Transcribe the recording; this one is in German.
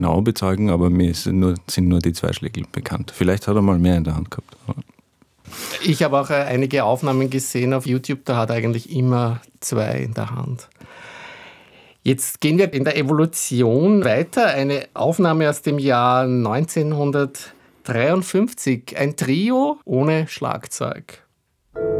genau bezeugen, aber mir sind nur die 2 Schlägel bekannt. Vielleicht hat er mal mehr in der Hand gehabt. Ich habe auch einige Aufnahmen gesehen auf YouTube, da hat er eigentlich immer 2 in der Hand. Jetzt gehen wir in der Evolution weiter. Eine Aufnahme aus dem Jahr 1953. Ein Trio ohne Schlagzeug.